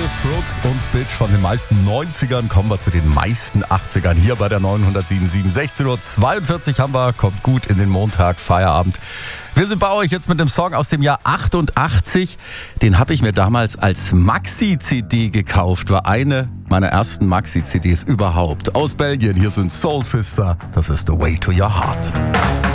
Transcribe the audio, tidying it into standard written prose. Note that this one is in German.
Garth Brooks und Bitch von den meisten 90ern. Kommen wir zu den meisten 80ern hier bei der 907.7. 16:42 Uhr haben wir, kommt gut in den Montag, Feierabend. Wir sind bei euch jetzt mit einem Song aus dem Jahr 88. Den habe ich mir damals als Maxi-CD gekauft. War eine meiner ersten Maxi-CDs überhaupt. Aus Belgien, hier sind Soul Sister. Das ist The Way to Your Heart.